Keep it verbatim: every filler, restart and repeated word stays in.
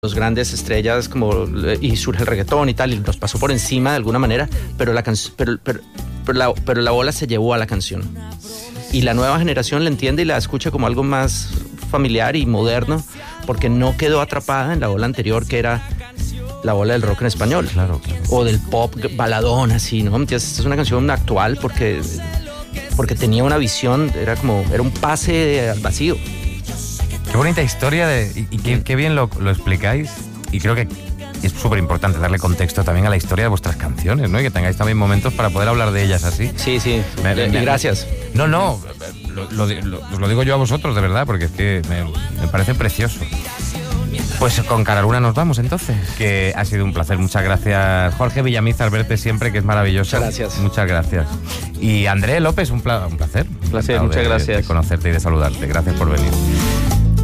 los grandes estrellas como y surge el reggaetón y tal, y nos pasó por encima de alguna manera, pero la, can, pero, pero, pero, la, pero la ola se llevó a la canción. Y la nueva generación la entiende y la escucha como algo más familiar y moderno, porque no quedó atrapada en la ola anterior, que era la ola del rock en español. Claro, claro. O del pop baladón, así, ¿no? Entonces, esta es una canción actual porque, porque tenía una visión, era como, era un pase al vacío. Qué bonita historia de, y, y qué, qué bien lo, lo explicáis. Y creo que es súper importante darle contexto también a la historia de vuestras canciones, ¿no? Y que tengáis también momentos para poder hablar de ellas así. Sí, sí. Me, me, y gracias. No, no, lo, lo, lo, os lo digo yo a vosotros, de verdad, porque es que me, me parece precioso. Pues con Cara Luna nos vamos entonces, que ha sido un placer. Muchas gracias, Jorge Villamizar, verte siempre, que es maravilloso. Muchas gracias. Muchas gracias. Y André López, un, pla- un placer. Un placer, muchas de, gracias. de conocerte y de saludarte. Gracias por venir.